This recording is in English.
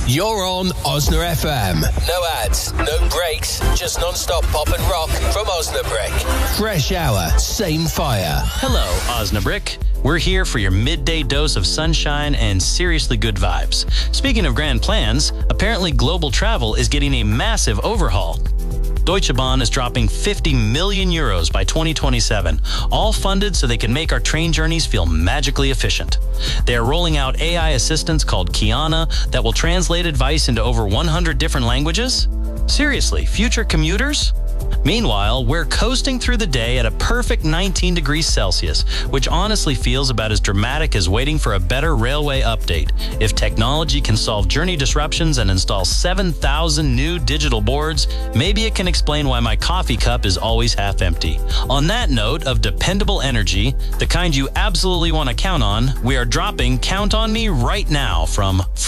You're on Osna FM. No ads, no breaks, just non-stop pop and rock from Osnabrick. Fresh hour, same fire. Hello, Osnabrick. We're here for your midday dose of sunshine and seriously good vibes. Speaking of grand plans, apparently global travel is getting a massive overhaul. Deutsche Bahn is dropping 50 million euros by 2027, all funded so they can make our train journeys feel magically efficient. They are rolling out AI assistants called Kiana that will translate advice into over 100 different languages. Seriously, future commuters? Meanwhile, we're coasting through the day at a perfect 19 degrees Celsius, which honestly feels about as dramatic as waiting for a better railway update. If technology can solve journey disruptions and install 7,000 new digital boards, maybe it can explain why my coffee cup is always half empty. On that note of dependable energy, the kind you absolutely want to count on, we are dropping Count on Me right now from